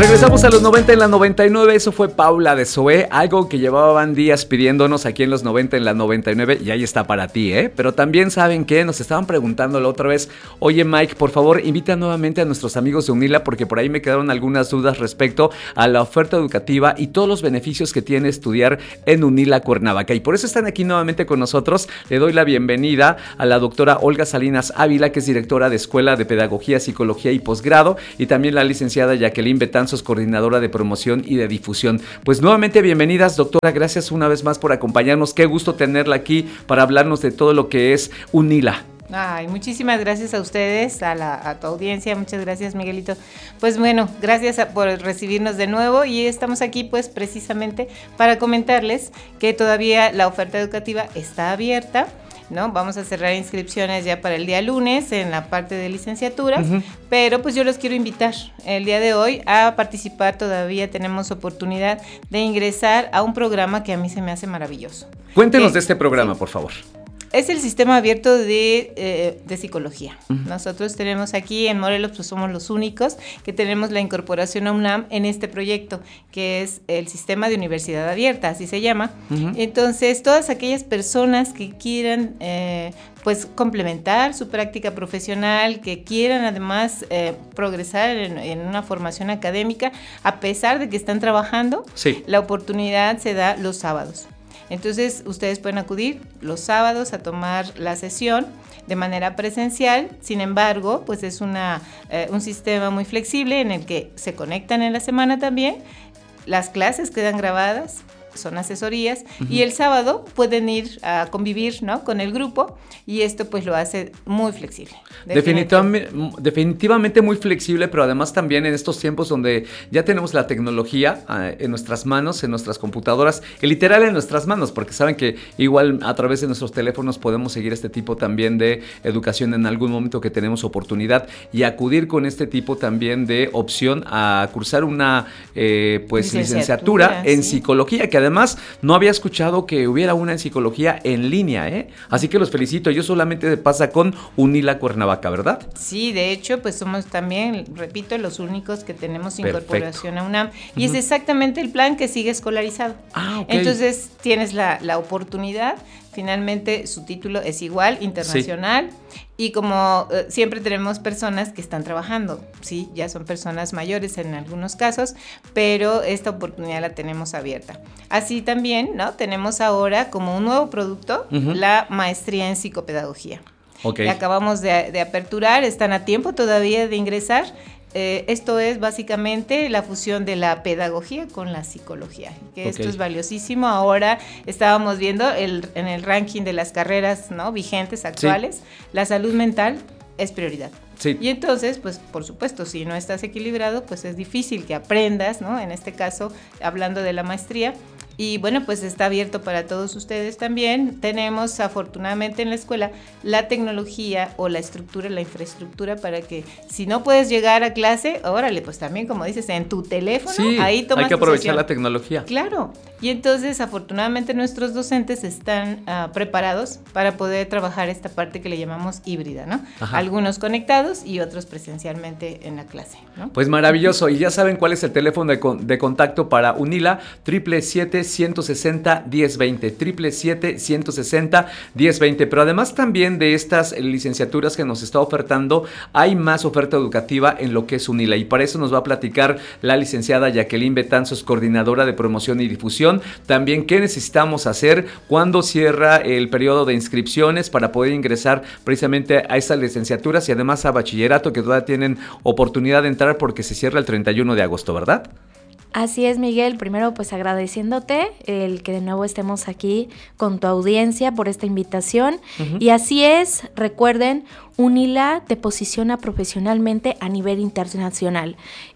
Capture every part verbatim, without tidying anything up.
Regresamos a los noventa en la noventa y nueve, eso fue Paula de Zoé, algo que llevaban días pidiéndonos aquí en los noventa en la noventa y nueve y ahí está para ti, ¿eh? Pero también saben que nos estaban preguntando la otra vez, oye Mike, por favor invita nuevamente a nuestros amigos de UNILA porque por ahí me quedaron algunas dudas respecto a la oferta educativa y todos los beneficios que tiene estudiar en UNILA Cuernavaca y por eso están aquí nuevamente con nosotros. Le doy la bienvenida a la doctora Olga Salinas Ávila, que es directora de Escuela de Pedagogía, Psicología y Posgrado, y también la licenciada Jacqueline Betanzos, coordinadora de promoción y de difusión. Pues nuevamente bienvenidas, doctora, gracias una vez más por acompañarnos, qué gusto tenerla aquí para hablarnos de todo lo que es UNILA. Ay, muchísimas gracias a ustedes, a, la, a tu audiencia, muchas gracias Miguelito. Pues bueno, gracias a, por recibirnos de nuevo y estamos aquí pues precisamente para comentarles que todavía la oferta educativa está abierta, ¿no? Vamos a cerrar inscripciones ya para el día lunes en la parte de licenciaturas, uh-huh. pero pues yo los quiero invitar el día de hoy a participar, todavía tenemos oportunidad de ingresar a un programa que a mí se me hace maravilloso. Cuéntenos que, de este programa, sí. por favor. Es el sistema abierto de, eh, de psicología. Uh-huh. Nosotros tenemos aquí en Morelos, pues somos los únicos que tenemos la incorporación a UNAM en este proyecto, que es el sistema de universidad abierta, así se llama. Uh-huh. Entonces, todas aquellas personas que quieran, eh, pues, complementar su práctica profesional, que quieran además eh, progresar en, en una formación académica, a pesar de que están trabajando, sí. la oportunidad se da los sábados. Entonces, ustedes pueden acudir los sábados a tomar la sesión de manera presencial, sin embargo, pues es una, eh, un sistema muy flexible en el que se conectan en la semana también, las clases quedan grabadas, son asesorías, uh-huh. y el sábado pueden ir a convivir, ¿no?, con el grupo, y esto pues lo hace muy flexible. Definitivamente, definitivamente muy flexible, pero además también en estos tiempos donde ya tenemos la tecnología uh, en nuestras manos, en nuestras computadoras, y literal en nuestras manos, porque saben que igual a través de nuestros teléfonos podemos seguir este tipo también de educación en algún momento que tenemos oportunidad y acudir con este tipo también de opción a cursar una eh, pues licenciatura, licenciatura en sí. psicología, que además no había escuchado que hubiera una en psicología en línea, ¿eh? Así que los felicito, yo solamente pasa con UNILA Cuernavaca, ¿verdad? Sí, de hecho, pues somos también, repito, los únicos que tenemos incorporación Perfecto. a UNAM, y uh-huh. es exactamente el plan que sigue escolarizado. Ah, okay. Entonces, tienes la, la oportunidad, finalmente su título es igual, internacional, sí. y como eh, siempre tenemos personas que están trabajando, sí, ya son personas mayores en algunos casos, pero esta oportunidad la tenemos abierta. Así también, ¿no? Tenemos ahora como un nuevo producto, uh-huh. la maestría en psicopedagogía. Okay. La acabamos de, de aperturar, están a tiempo todavía de ingresar. Eh, esto es básicamente la fusión de la pedagogía con la psicología, que okay. esto es valiosísimo. Ahora estábamos viendo el, en el ranking de las carreras, ¿no?, vigentes, actuales, sí. la salud mental es prioridad. Sí. Y entonces, pues, por supuesto, si no estás equilibrado, pues es difícil que aprendas, ¿no? En este caso, hablando de la maestría. Y bueno, pues está abierto para todos ustedes también. Tenemos afortunadamente en la escuela la tecnología o la estructura, la infraestructura para que si no puedes llegar a clase, órale, pues también como dices, en tu teléfono, sí, ahí tomas hay que aprovechar sesión. La tecnología. Claro, y entonces afortunadamente nuestros docentes están uh, preparados para poder trabajar esta parte que le llamamos híbrida, ¿no? Ajá. Algunos conectados y otros presencialmente en la clase, ¿no? Pues maravilloso, y ya saben cuál es el teléfono de, con, de contacto para UNILA, siete siete siete, ciento sesenta, diez veinte, siete siete siete, ciento sesenta, diez veinte, pero además también de estas licenciaturas que nos está ofertando, hay más oferta educativa en lo que es UNILA, y para eso nos va a platicar la licenciada Jacqueline Betanzos, coordinadora de promoción y difusión, también qué necesitamos hacer, cuándo cierra el periodo de inscripciones para poder ingresar precisamente a estas licenciaturas y además a bachillerato, que todavía tienen oportunidad de entrar porque se cierra el treinta y uno de agosto, ¿verdad? Así es, Miguel. Primero, pues agradeciéndote el que de nuevo estemos aquí con tu audiencia por esta invitación. Uh-huh. Y así es, recuerden, UNILA te posiciona profesionalmente a nivel internacional.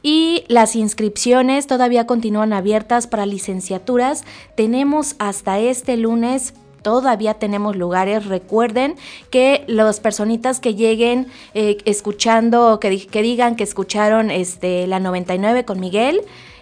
Y las inscripciones todavía continúan abiertas para licenciaturas. Tenemos hasta este lunes. Todavía tenemos lugares. Recuerden que las personitas que lleguen eh, escuchando, que, que digan que escucharon este, la noventa y nueve con Miguel,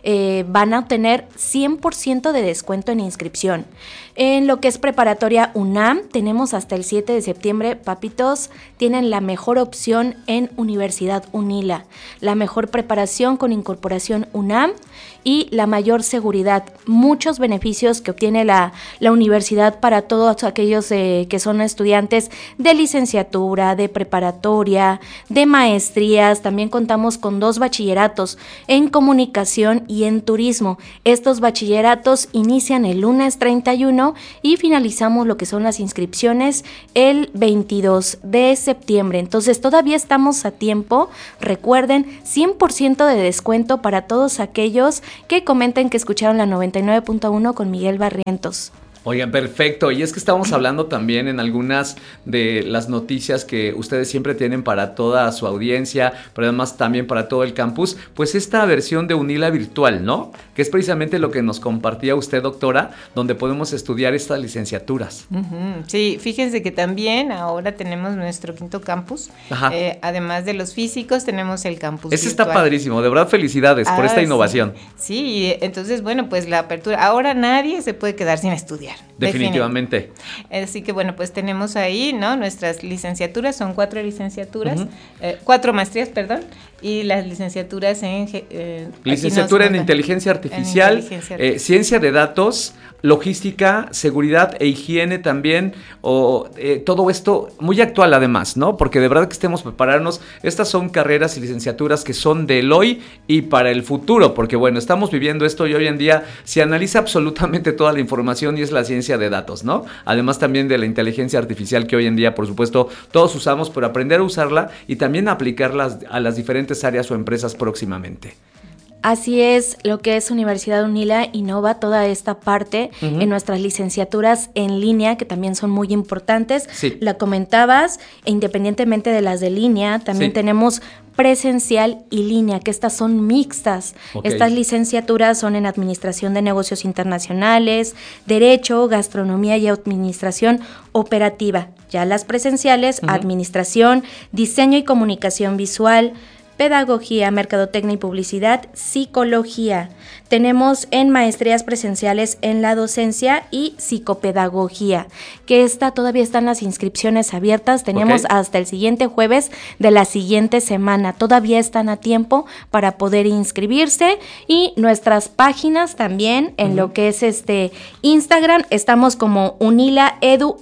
eh, van a tener cien por ciento de descuento en inscripción. En lo que es preparatoria UNAM, tenemos hasta el siete de septiembre, papitos, tienen la mejor opción en Universidad UNILA, la mejor preparación con incorporación UNAM y la mayor seguridad. Muchos beneficios que obtiene la, la universidad para todos aquellos eh, que son estudiantes de licenciatura, de preparatoria, de maestrías. También contamos con dos bachilleratos en comunicación y en turismo. Estos bachilleratos inician el lunes treinta y uno y finalizamos lo que son las inscripciones el veintidós de septiembre. Entonces todavía estamos a tiempo. Recuerden, cien por ciento de descuento para todos aquellos que comenten que escucharon la noventa y nueve punto uno con Miguel Barrientos. Oigan, perfecto. Y es que estamos hablando también en algunas de las noticias que ustedes siempre tienen para toda su audiencia, pero además también para todo el campus, pues esta versión de UNILA virtual, ¿no? Que es precisamente lo que nos compartía usted, doctora, donde podemos estudiar estas licenciaturas. Uh-huh. Sí, fíjense que también ahora tenemos nuestro quinto campus. Eh, además de los físicos, tenemos el campus Ese virtual. Está padrísimo, de verdad felicidades ah, por esta innovación. Sí. sí, entonces bueno, pues la apertura, ahora nadie se puede quedar sin estudiar. Definitivamente. Así que bueno, pues tenemos ahí, ¿no? Nuestras licenciaturas, son cuatro licenciaturas, uh-huh. eh, cuatro maestrías, perdón, y las licenciaturas en... Eh, Licenciatura en inteligencia artificial, en inteligencia artificial. Eh, ciencia de datos, logística, seguridad e higiene también, o eh, todo esto muy actual además, ¿no? Porque de verdad que estemos prepararnos, estas son carreras y licenciaturas que son del hoy y para el futuro, porque bueno, estamos viviendo esto y hoy en día se analiza absolutamente toda la información y es la ciencia de datos, ¿no? Además también de la inteligencia artificial que hoy en día, por supuesto, todos usamos, pero aprender a usarla y también aplicarla a las diferentes áreas o empresas próximamente. Así es, lo que es Universidad UNILA innova toda esta parte uh-huh. en nuestras licenciaturas en línea, que también son muy importantes. Sí. La comentabas, e independientemente de las de línea, también sí. tenemos presencial y línea, que estas son mixtas. Okay. Estas licenciaturas son en Administración de Negocios Internacionales, Derecho, Gastronomía y Administración Operativa. Ya las presenciales, uh-huh. Administración, Diseño y Comunicación Visual, Pedagogía, Mercadotecnia y Publicidad, Psicología. Tenemos en maestrías presenciales en la docencia y psicopedagogía, que esta todavía están las inscripciones abiertas. Tenemos okay. hasta el siguiente jueves de la siguiente semana. Todavía están a tiempo para poder inscribirse. Y nuestras páginas también, en uh-huh. lo que es este Instagram, estamos como Unila Edu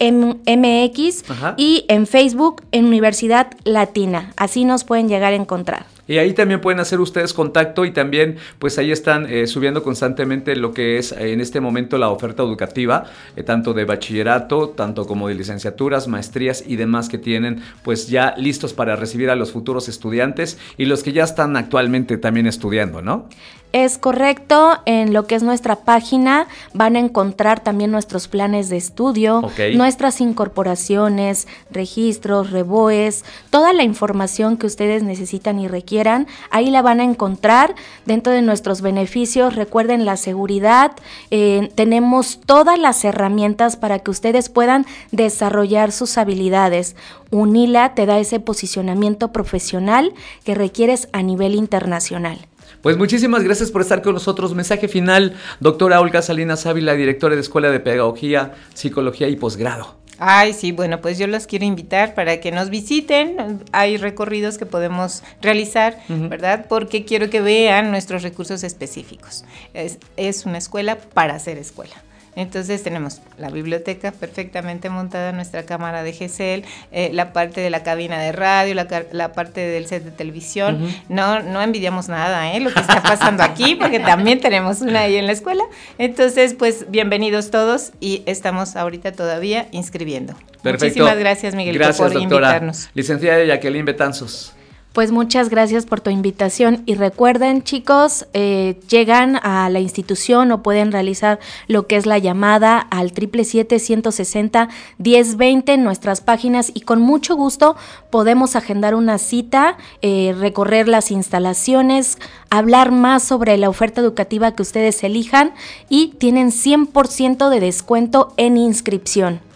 M X uh-huh. y en Facebook en Universidad Latina. Así nos pueden llegar a encontrar. Y ahí también pueden hacer ustedes contacto y también pues ahí están eh, subiendo constantemente lo que es eh, en este momento la oferta educativa, eh, tanto de bachillerato, tanto como de licenciaturas, maestrías y demás que tienen pues ya listos para recibir a los futuros estudiantes y los que ya están actualmente también estudiando, ¿no? Es correcto, en lo que es nuestra página van a encontrar también nuestros planes de estudio, okay. nuestras incorporaciones, registros, reboes, toda la información que ustedes necesitan y requieran, ahí la van a encontrar dentro de nuestros beneficios. Recuerden la seguridad, eh, tenemos todas las herramientas para que ustedes puedan desarrollar sus habilidades. UNILA te da ese posicionamiento profesional que requieres a nivel internacional. Pues muchísimas gracias por estar con nosotros. Mensaje final, doctora Olga Salinas Ávila, directora de Escuela de Pedagogía, Psicología y Posgrado. Ay, sí, bueno, pues yo los quiero invitar para que nos visiten. Hay recorridos que podemos realizar, uh-huh. ¿verdad? Porque quiero que vean nuestros recursos específicos. Es, es una escuela para hacer escuela. Entonces tenemos la biblioteca perfectamente montada, nuestra cámara de G C L, eh, la parte de la cabina de radio, la, la parte del set de televisión. Uh-huh. No, no envidiamos nada, ¿eh? Lo que está pasando aquí, porque también tenemos una ahí en la escuela. Entonces, pues, bienvenidos todos y estamos ahorita todavía inscribiendo. Perfecto. Muchísimas gracias, Miguel, gracias, por doctora. Invitarnos. Licenciada Jacqueline Betanzos. Pues muchas gracias por tu invitación y recuerden, chicos, eh, llegan a la institución o pueden realizar lo que es la llamada al siete siete siete, uno seis cero, uno cero dos cero en nuestras páginas y con mucho gusto podemos agendar una cita, eh, recorrer las instalaciones, hablar más sobre la oferta educativa que ustedes elijan y tienen cien por ciento de descuento en inscripción.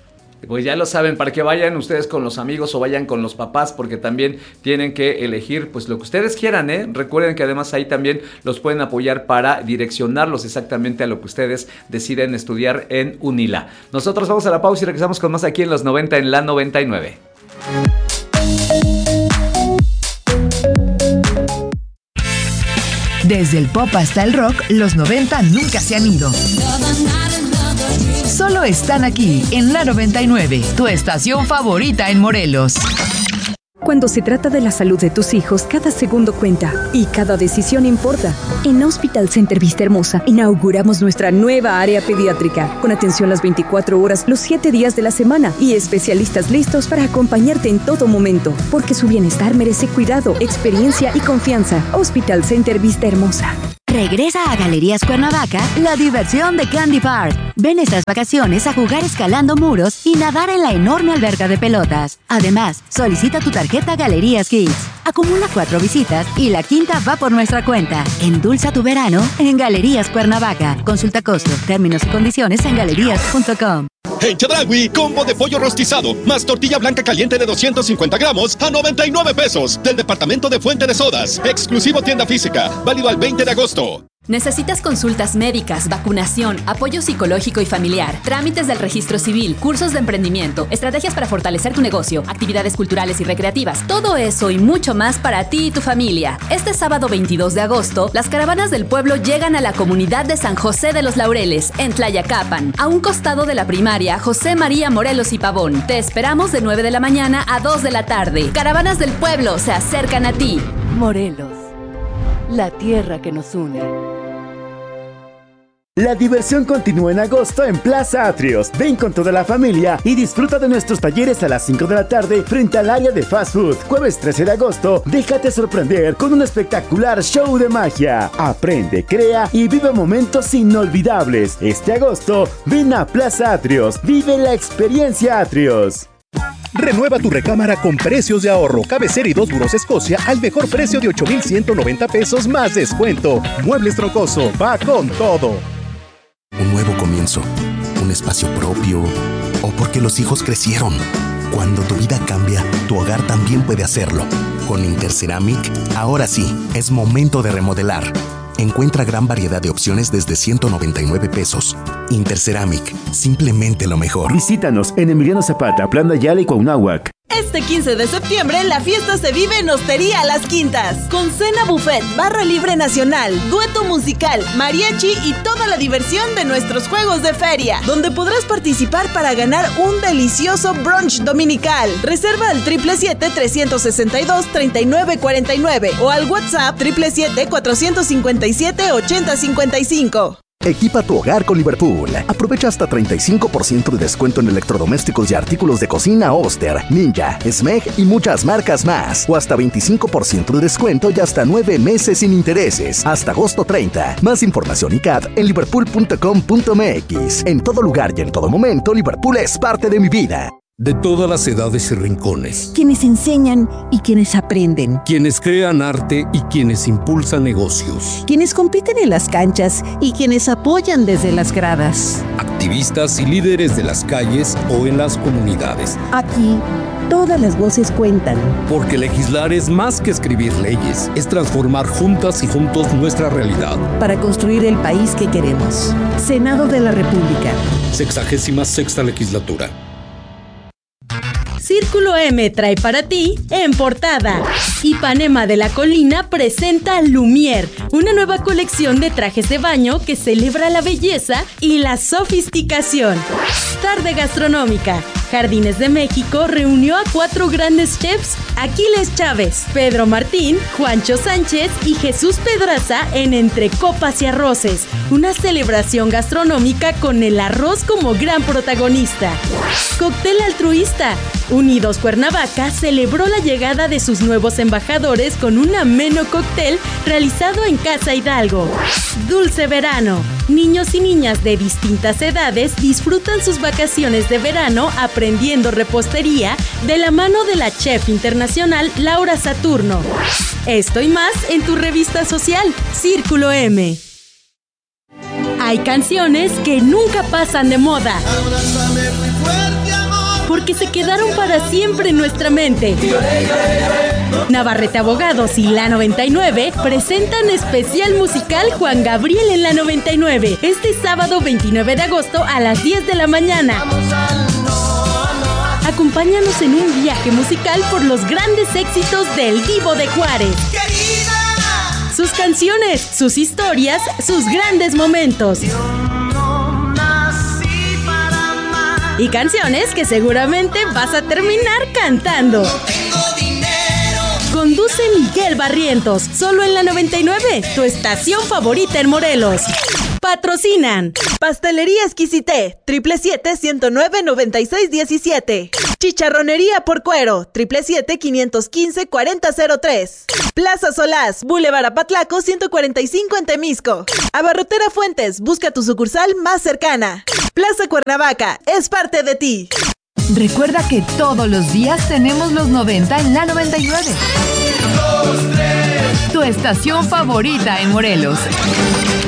Pues ya lo saben, para que vayan ustedes con los amigos o vayan con los papás, porque también tienen que elegir pues lo que ustedes quieran, ¿eh? Recuerden que además ahí también los pueden apoyar para direccionarlos exactamente a lo que ustedes deciden estudiar en UNILA. Nosotros vamos a la pausa y regresamos con más aquí en los noventa en la noventa y nueve. Desde el pop hasta el rock, los noventa nunca se han ido. Solo están aquí en la noventa y nueve, tu estación favorita en Morelos. Cuando se trata de la salud de tus hijos, cada segundo cuenta y cada decisión importa. En Hospital Center Vista Hermosa inauguramos nuestra nueva área pediátrica, con atención las veinticuatro horas, los siete días de la semana y especialistas listos para acompañarte en todo momento, porque su bienestar merece cuidado, experiencia y confianza. Hospital Center Vista Hermosa. Regresa a Galerías Cuernavaca la diversión de Candy Park. Ven estas vacaciones a jugar escalando muros y nadar en la enorme alberca de pelotas. Además, solicita tu tarjeta Galerías Kids. Acumula cuatro visitas y la quinta va por nuestra cuenta. Endulza tu verano en Galerías Cuernavaca. Consulta costo, términos y condiciones en galerías punto com. En Chedraui, combo de pollo rostizado, más tortilla blanca caliente de doscientos cincuenta gramos a noventa y nueve pesos. Del departamento de Fuente de Sodas. Exclusivo tienda física. Válido al veinte de agosto. ¿Necesitas consultas médicas, vacunación, apoyo psicológico y familiar, trámites del registro civil, cursos de emprendimiento, estrategias para fortalecer tu negocio, actividades culturales y recreativas? Todo eso y mucho más para ti y tu familia. Este sábado veintidós de agosto, las caravanas del pueblo llegan a la comunidad de San José de los Laureles, en Tlayacapan, a un costado de la primaria José María Morelos y Pavón. Te esperamos de nueve de la mañana a dos de la tarde. Caravanas del pueblo se acercan a ti. Morelos, la tierra que nos une. La diversión continúa en agosto en Plaza Atrios. Ven con toda la familia y disfruta de nuestros talleres a las cinco de la tarde frente al área de fast food. Jueves trece de agosto, déjate sorprender con un espectacular show de magia. Aprende, crea y vive momentos inolvidables. Este agosto, ven a Plaza Atrios. Vive la experiencia Atrios. Renueva tu recámara con precios de ahorro. Cabecera y dos burós Escocia al mejor precio de ocho mil ciento noventa pesos más descuento. Muebles Troncoso, va con todo. Un nuevo comienzo, un espacio propio, o porque los hijos crecieron. Cuando tu vida cambia, tu hogar también puede hacerlo. Con Interceramic, ahora sí, es momento de remodelar. Encuentra gran variedad de opciones desde ciento noventa y nueve pesos. Interceramic, simplemente lo mejor. Visítanos en Emiliano Zapata, Plan Dayala y Cuauhnáhuac. Este quince de septiembre la fiesta se vive en Hostería Las Quintas, con cena buffet, barra libre nacional, dueto musical, mariachi y toda la diversión de nuestros juegos de feria, donde podrás participar para ganar un delicioso brunch dominical. Reserva al triple siete, trescientos sesenta y dos, treinta y nueve cuarenta y nueve o al WhatsApp triple siete, cuatrocientos cincuenta y siete, ochenta cincuenta y cinco. Equipa tu hogar con Liverpool. Aprovecha hasta treinta y cinco por ciento de descuento en electrodomésticos y artículos de cocina Oster, Ninja, Smeg y muchas marcas más. O hasta veinticinco por ciento de descuento y hasta nueve meses sin intereses. Hasta agosto treinta. Más información y C A D en liverpool punto com punto m x. En todo lugar y en todo momento, Liverpool es parte de mi vida. De todas las edades y rincones. Quienes enseñan y quienes aprenden. Quienes crean arte y quienes impulsan negocios. Quienes compiten en las canchas y quienes apoyan desde las gradas. Activistas y líderes de las calles o en las comunidades. Aquí, todas las voces cuentan. Porque legislar es más que escribir leyes. Es transformar juntas y juntos nuestra realidad. Para construir el país que queremos. Senado de la República. Sexagésima sexta legislatura. Círculo M trae para ti En Portada. Ipanema de la Colina presenta Lumière, una nueva colección de trajes de baño que celebra la belleza y la sofisticación. Tarde gastronómica. Jardines de México reunió a cuatro grandes chefs: Aquiles Chávez, Pedro Martín, Juancho Sánchez y Jesús Pedraza en Entre Copas y Arroces, una celebración gastronómica con el arroz como gran protagonista. Cóctel altruista. Unidos Cuernavaca celebró la llegada de sus nuevos embajadores con un ameno cóctel realizado en Casa Hidalgo. Dulce verano. Niños y niñas de distintas edades disfrutan sus vacaciones de verano aprendiendo repostería de la mano de la chef internacional Laura Saturno. Esto y más en tu revista social, Círculo M. Hay canciones que nunca pasan de moda. Abrázame muy fuerte, amor, porque se quedaron para siempre en nuestra mente. Navarrete Abogados y La noventa y nueve presentan especial musical Juan Gabriel en La noventa y nueve, este sábado veintinueve de agosto a las diez de la mañana. Acompáñanos en un viaje musical por los grandes éxitos del Divo de Juárez. Sus canciones, sus historias, sus grandes momentos. Y canciones que seguramente vas a terminar cantando. Conduce Miguel Barrientos, solo en La noventa y nueve, tu estación favorita en Morelos. Patrocinan Pastelería Exquisité, triple siete, ciento nueve, noventa y seis, diecisiete. Chicharronería por Cuero, triple siete, quinientos quince, cuarenta cero tres. Plaza Solás, Boulevard Apatlaco, ciento cuarenta y cinco en Temisco. Abarrotera Fuentes, busca tu sucursal más cercana. Plaza Cuernavaca, es parte de ti. Recuerda que todos los días tenemos los noventa en La noventa y nueve. Tu estación favorita en Morelos.